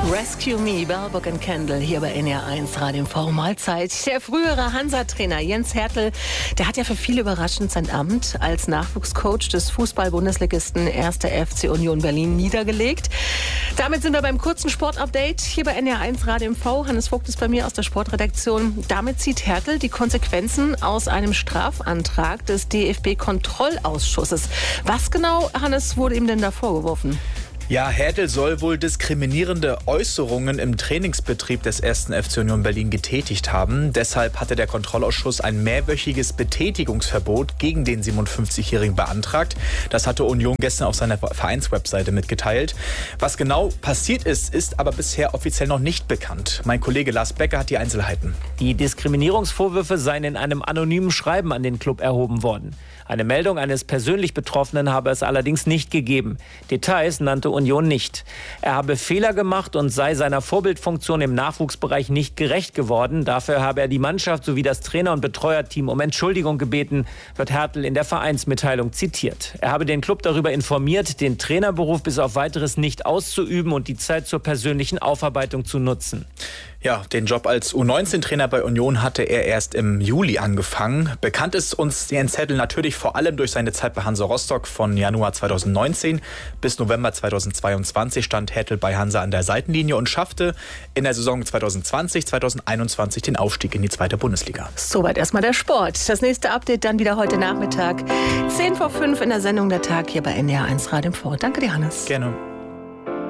Rescue Me, Bell, Book and Candle hier bei NR1 Radio MV Mahlzeit. Der frühere Hansa-Trainer Jens Hertel, der hat ja für viele überraschend sein Amt als Nachwuchscoach des Fußball-Bundesligisten 1. FC Union Berlin niedergelegt. Damit sind wir beim kurzen Sportupdate hier bei NR1 Radio MV. Hannes Vogt ist bei mir aus der Sportredaktion. Damit zieht Hertel die Konsequenzen aus einem Strafantrag des DFB-Kontrollausschusses. Was genau, Hannes, wurde ihm denn da vorgeworfen? Ja, Hertel soll wohl diskriminierende Äußerungen im Trainingsbetrieb des 1. FC Union Berlin getätigt haben. Deshalb hatte der Kontrollausschuss ein mehrwöchiges Betätigungsverbot gegen den 57-Jährigen beantragt. Das hatte Union gestern auf seiner Vereinswebseite mitgeteilt. Was genau passiert ist, ist aber bisher offiziell noch nicht bekannt. Mein Kollege Lars Becker hat die Einzelheiten. Die Diskriminierungsvorwürfe seien in einem anonymen Schreiben an den Club erhoben worden. Eine Meldung eines persönlich Betroffenen habe es allerdings nicht gegeben. Details nannte Union nicht. Er habe Fehler gemacht und sei seiner Vorbildfunktion im Nachwuchsbereich nicht gerecht geworden. Dafür habe er die Mannschaft sowie das Trainer- und Betreuerteam um Entschuldigung gebeten, wird Hertel in der Vereinsmitteilung zitiert. Er habe den Club darüber informiert, den Trainerberuf bis auf Weiteres nicht auszuüben und die Zeit zur persönlichen Aufarbeitung zu nutzen. Ja, den Job als U19-Trainer bei Union hatte er erst im Juli angefangen. Bekannt ist uns Jens Hertel natürlich vor allem durch seine Zeit bei Hansa Rostock. Von Januar 2019 bis November 2022 stand Hertel bei Hansa an der Seitenlinie und schaffte in der Saison 2020/2021 den Aufstieg in die 2. Bundesliga. Soweit erstmal der Sport. Das nächste Update dann wieder heute Nachmittag. 10 vor 5 in der Sendung Der Tag hier bei NR1 Radio MV. Danke dir, Hannes. Gerne.